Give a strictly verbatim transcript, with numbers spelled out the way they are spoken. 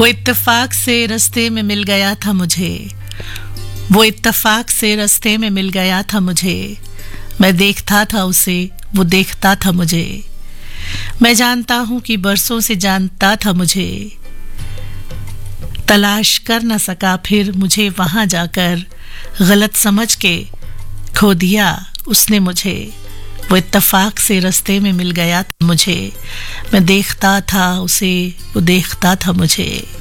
वो इत्तेफाक से रास्ते में मिल गया था मुझे, वो इत्तेफाक से रास्ते में मिल गया था मुझे। मैं देखता था उसे, वो देखता था मुझे। मैं जानता हूँ कि बरसों से जानता था मुझे। तलाश कर न सका फिर मुझे वहाँ जाकर, गलत समझ के खो दिया उसने मुझे। वो इत्तेफाक से रास्ते में मिल गया था मुझे। मैं देखता था उसे, वो देखता था मुझे।